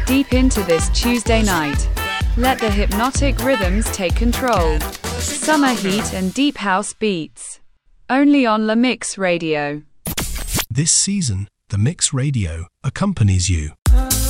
deep into this Tuesday night. Let the hypnotic rhythms take control. Summer heat and deep house beats. Only on La Mix Radio. This season, The Mix Radio accompanies you